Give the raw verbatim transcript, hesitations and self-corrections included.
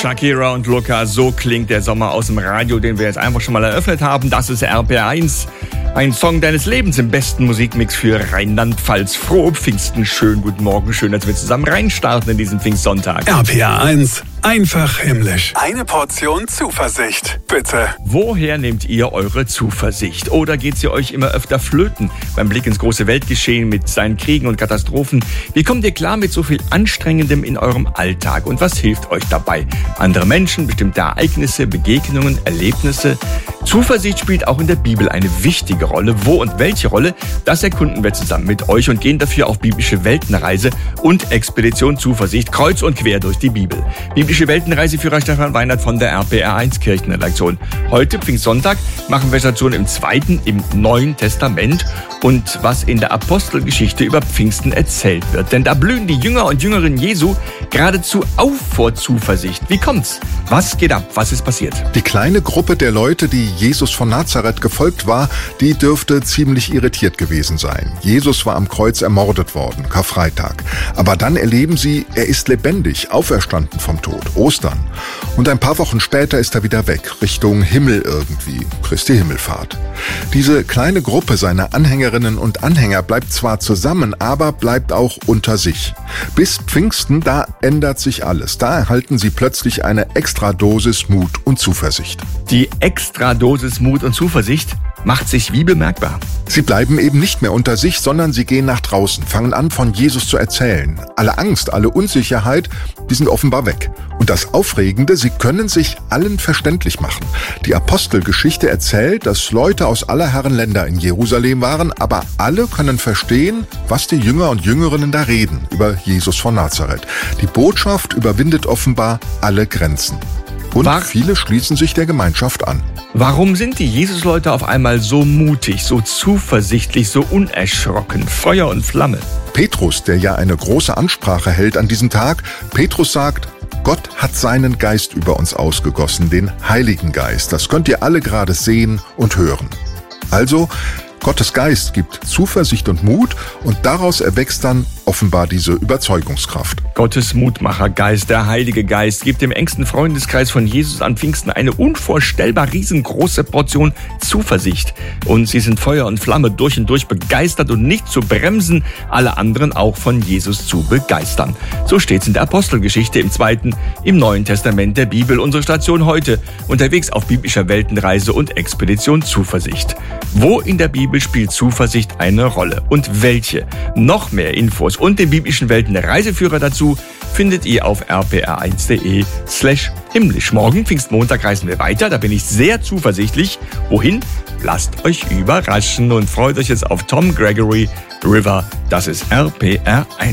Shakira und Luca, so klingt der Sommer aus dem Radio, den wir jetzt einfach schon mal eröffnet haben. Das ist R P R eins, ein Song deines Lebens im besten Musikmix für Rheinland-Pfalz. Frohe Pfingsten, schönen guten Morgen, schön, dass wir zusammen reinstarten in diesen Pfingstsonntag. R P R eins, einfach himmlisch. Eine Portion Zuversicht, bitte. Woher nehmt ihr eure Zuversicht? Oder geht sie euch immer öfter flöten beim Blick ins große Weltgeschehen mit seinen Kriegen und Katastrophen? Wie kommt ihr klar mit so viel Anstrengendem in eurem Alltag? Und was hilft euch dabei? Andere Menschen, bestimmte Ereignisse, Begegnungen, Erlebnisse? Zuversicht spielt auch in der Bibel eine wichtige Rolle. Wo und welche Rolle? Das erkunden wir zusammen mit euch und gehen dafür auf biblische Weltenreise und Expedition Zuversicht kreuz und quer durch die Bibel. Biblische Weltenreiseführer Stefan Weinert von der R P R eins Kirchenredaktion. Heute, Pfingstsonntag, machen wir Station im Zweiten, im Neuen Testament und was in der Apostelgeschichte über Pfingsten erzählt wird. Denn da blühen die Jünger und Jüngerinnen Jesu geradezu auf vor Zuversicht. Wie kommt's? Was geht ab? Was ist passiert? Die kleine Gruppe der Leute, die Jesus von Nazareth gefolgt war, die dürfte ziemlich irritiert gewesen sein. Jesus war am Kreuz ermordet worden, Karfreitag. Aber dann erleben sie, er ist lebendig, auferstanden vom Tod, Ostern. Und ein paar Wochen später ist er wieder weg, Richtung Himmel irgendwie, Christi Himmelfahrt. Diese kleine Gruppe seiner Anhängerinnen und Anhänger bleibt zwar zusammen, aber bleibt auch unter sich. Bis Pfingsten, da ändert sich alles. Da erhalten sie plötzlich eine Extradosis Mut und Zuversicht. Die Extradosis Mut und Zuversicht macht sich wie bemerkbar? Sie bleiben eben nicht mehr unter sich, sondern sie gehen nach draußen, fangen an, von Jesus zu erzählen. Alle Angst, alle Unsicherheit, die sind offenbar weg. Und das Aufregende, sie können sich allen verständlich machen. Die Apostelgeschichte erzählt, dass Leute aus aller Herren Länder in Jerusalem waren, aber alle können verstehen, was die Jünger und Jüngerinnen da reden über Jesus von Nazareth. Die Botschaft überwindet offenbar alle Grenzen. Und War- viele schließen sich der Gemeinschaft an. Warum sind die Jesusleute auf einmal so mutig, so zuversichtlich, so unerschrocken, Feuer und Flamme? Petrus, der ja eine große Ansprache hält an diesem Tag, Petrus sagt, Gott hat seinen Geist über uns ausgegossen, den Heiligen Geist. Das könnt ihr alle gerade sehen und hören. Also, Gottes Geist gibt Zuversicht und Mut und daraus erwächst dann offenbar diese Überzeugungskraft. Gottes Mutmachergeist, der Heilige Geist, gibt dem engsten Freundeskreis von Jesus an Pfingsten eine unvorstellbar riesengroße Portion Zuversicht. Und sie sind Feuer und Flamme, durch und durch begeistert und nicht zu bremsen, alle anderen auch von Jesus zu begeistern. So steht's in der Apostelgeschichte im Zweiten, im Neuen Testament der Bibel. Unsere Station heute, unterwegs auf biblischer Weltenreise und Expedition Zuversicht. Wo in der Bibel spielt Zuversicht eine Rolle? Und welche? Noch mehr Infos und den biblischen Weltenreiseführer dazu findet ihr auf r p r eins punkt d e slash himmlisch. Morgen, Pfingstmontag, reisen wir weiter. Da bin ich sehr zuversichtlich. Wohin? Lasst euch überraschen und freut euch jetzt auf Tom Gregory River. Das ist R P R eins.